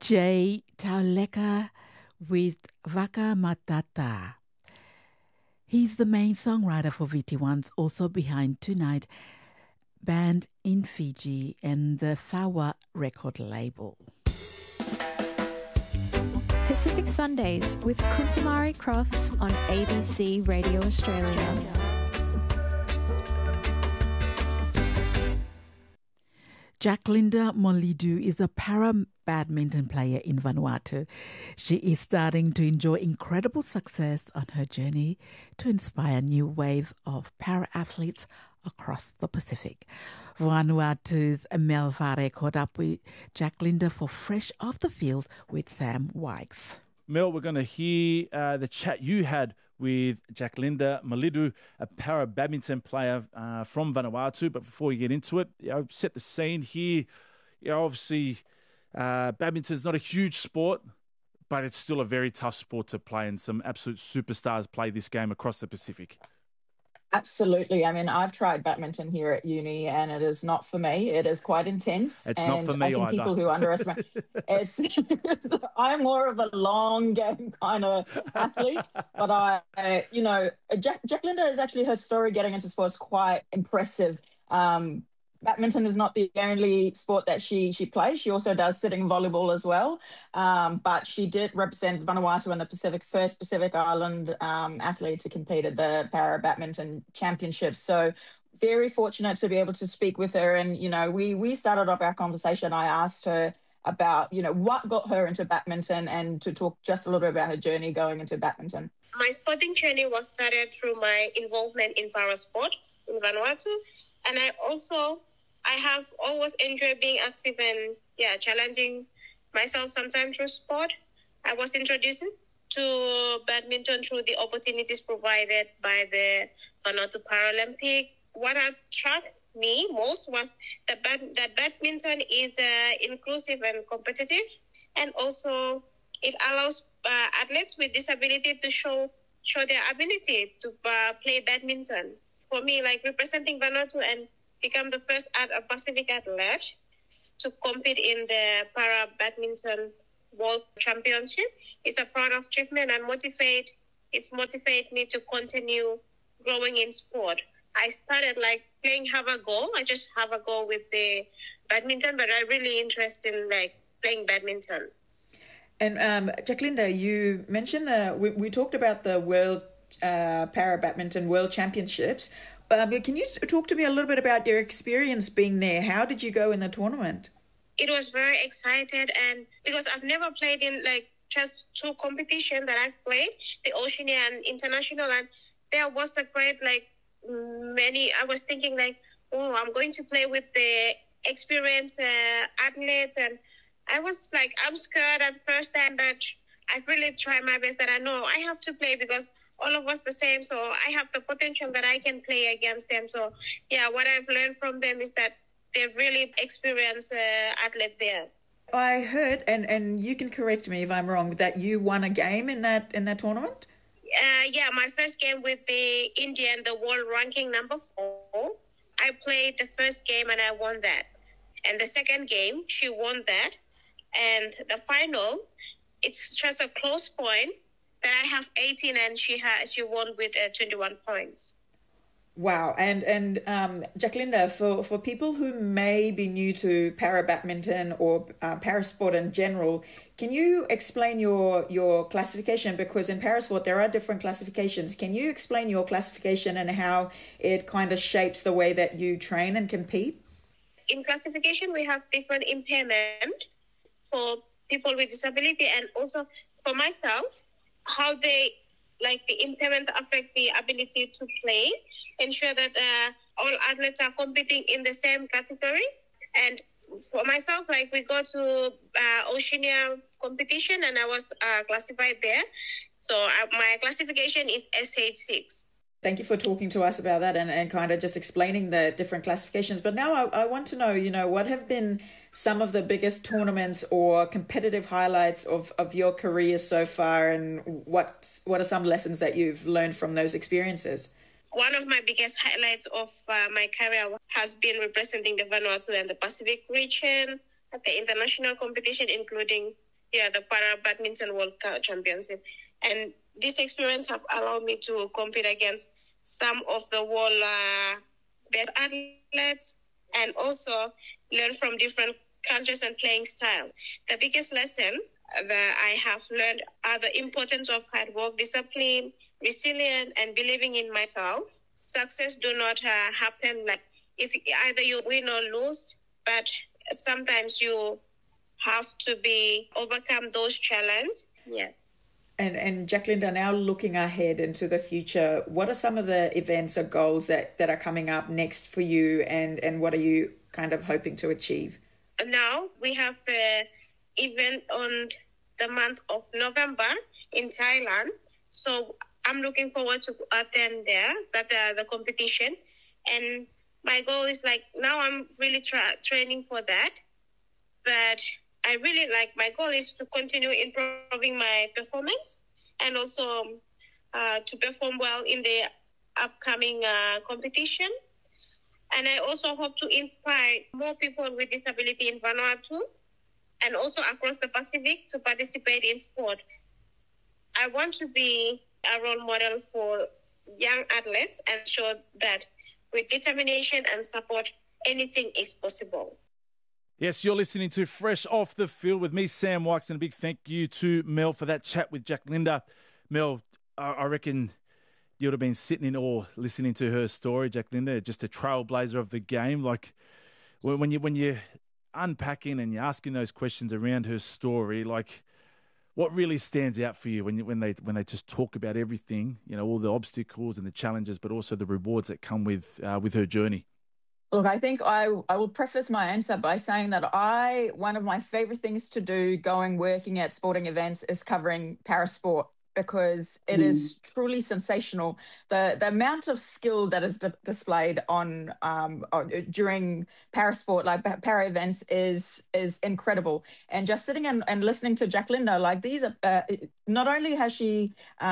Jay Tauleka with Waka Matata. He's the main songwriter for VT1's also behind Tonight band in Fiji and the Thawa record label. Pacific Sundays with Kuntamari Crofts on ABC Radio Australia. Jacklinda Molidu is a para-badminton player in Vanuatu. She is starting to enjoy incredible success on her journey to inspire a new wave of para-athletes across the Pacific. Vanuatu's Mel Vare caught up with Jacklinda for Fresh Off the Field with Sam Wykes. Mel, we're going to hear the chat you had with Jacklinda Molidu, a para-badminton player from Vanuatu. But before we get into it, set the scene here. Obviously, badminton is not a huge sport, but it's still a very tough sport to play, and some absolute superstars play this game across the Pacific. Absolutely. I mean, I've tried badminton here at uni, and it is not for me. It is quite intense. It's not for me either. I think people who underestimate it's. I'm more of a long game kind of athlete, but Jacklinda is actually, her story getting into sports quite impressive. Badminton is not the only sport that she plays. She also does sitting volleyball as well. But she did represent Vanuatu and the first Pacific Island athlete to compete at the Para Badminton Championships. So very fortunate to be able to speak with her. And, we started off our conversation. I asked her about, what got her into badminton, and to talk just a little bit about her journey going into badminton. My sporting journey was started through my involvement in para sport in Vanuatu. And I have always enjoyed being active and, challenging myself sometimes through sport. I was introduced to badminton through the opportunities provided by the Vanuatu Paralympic. What attracted me most was that badminton is inclusive and competitive, and also it allows athletes with disability to show their ability to play badminton. For me, representing Vanuatu and become the first Pacific athlete to compete in the Para Badminton World Championship is a proud achievement, and it's motivate me to continue growing in sport. I started playing have a go. I just have a go with the badminton, but I'm really interested in playing badminton. And Jacklinda, you mentioned we talked about the World Para Badminton World Championships. Can you talk to me a little bit about your experience being there? How did you go in the tournament? It was very excited, and because I've never played in just two competitions that I've played, the Oceania and International, and there was a great I was thinking I'm going to play with the experienced athletes, and I was I'm scared at first time, but I've really tried my best that I know I have to play because all of us the same, so I have the potential that I can play against them. So, what I've learned from them is that they're really experienced athletes there. I heard, and you can correct me if I'm wrong, that you won a game in that tournament? My first game with the Indian, the world ranking number 4. I played the first game and I won that. And the second game, she won that. And the final, it's just a close point. That I have 18 and she won with 21 points. Wow. And Jacklinda, for people who may be new to para badminton or para sport in general, can you explain your classification? Because in para sport there are different classifications. Can you explain your classification and how it kind of shapes the way that you train and compete? In classification we have different impairment for people with disability, and also for myself, how the impairments affect the ability to play, ensure that all athletes are competing in the same category. And for myself, we go to Oceania competition and I was classified there. So my classification is SH6. Thank you for talking to us about that and kind of just explaining the different classifications. But now I want to know, what have been some of the biggest tournaments or competitive highlights of your career so far, and what are some lessons that you've learned from those experiences? One of my biggest highlights of my career has been representing the Vanuatu and the Pacific region at the international competition, including the Para Badminton World Championship. And this experience have allowed me to compete against some of the world best athletes and also learn from different cultures and playing styles. The biggest lesson that I have learned are the importance of hard work, discipline, resilience, and believing in myself. Success do not happen like if either you win or lose, but sometimes you have to overcome those challenges. Yeah. And Jacklinda, now looking ahead into the future, what are some of the events or goals that are coming up next for you, and what are you kind of hoping to achieve? Now we have the event on the month of November in Thailand. So I'm looking forward to attend there, the competition. And my goal is now I'm really training for that. But I really my goal is to continue improving my performance and also to perform well in the upcoming competition. And I also hope to inspire more people with disability in Vanuatu and also across the Pacific to participate in sport. I want to be a role model for young athletes and show that with determination and support, anything is possible. Yes, you're listening to Fresh Off the Field with me, Sam Wykes, and a big thank you to Mel for that chat with Jacklinda. Mel, I reckon you'd have been sitting in awe listening to her story, Jacklinda, just a trailblazer of the game. Like when you're unpacking and you're asking those questions around her story, like what really stands out for you when they just talk about everything, all the obstacles and the challenges, but also the rewards that come with her journey? Look, I think I will preface my answer by saying that one of my favorite things to do working at sporting events is covering parasport, because it is truly sensational. The amount of skill that is displayed on during parasport, like para events, is incredible. And just sitting and listening to Jacklinda, these are not only has she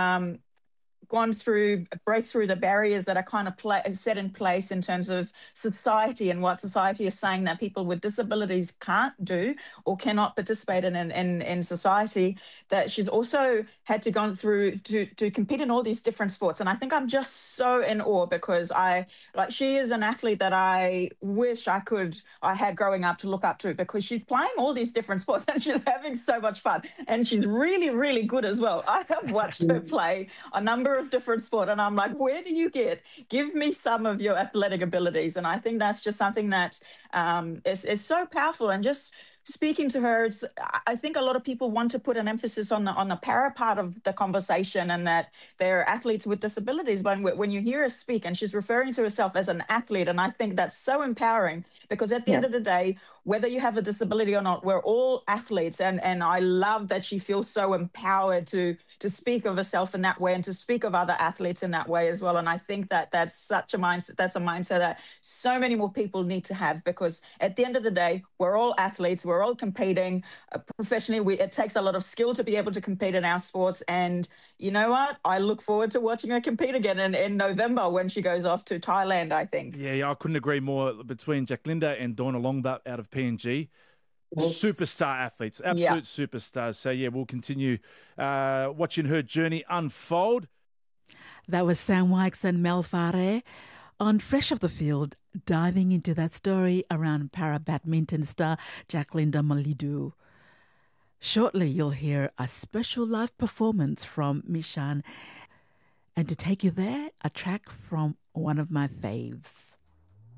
break through the barriers that are kind of set in place in terms of society and what society is saying that people with disabilities can't do or cannot participate in society, that she's also had to go through to compete in all these different sports. And I think I'm just so in awe, because she is an athlete that I wish I had growing up to look up to, because she's playing all these different sports and she's having so much fun, and she's really, really good as well. I have watched her play a number of different sports, and I'm like, where do you give me some of your athletic abilities? And I think that's just something that is so powerful. And just speaking to her, I think a lot of people want to put an emphasis on the para part of the conversation, and that they're athletes with disabilities. But when you hear her speak, and she's referring to herself as an athlete, and I think that's so empowering, because at the end of the day, whether you have a disability or not, we're all athletes. And I love that she feels so empowered to speak of herself in that way, and to speak of other athletes in that way as well. And I think that's such a mindset. That's a mindset that so many more people need to have, because at the end of the day, we're all athletes. We're all competing professionally. It takes a lot of skill to be able to compete in our sports. And you know what? I look forward to watching her compete again in November when she goes off to Thailand, I think. Yeah, I couldn't agree more. Between Jacklinda and Donna Longbutt out of PNG, superstar athletes, absolute superstars. So yeah, we'll continue watching her journey unfold. That was Sam Wykes and Mel Fare on Fresh Off the Field, diving into that story around para badminton star Jacklinda Malidu. Shortly, you'll hear a special live performance from Mishan. And to take you there, a track from one of my faves.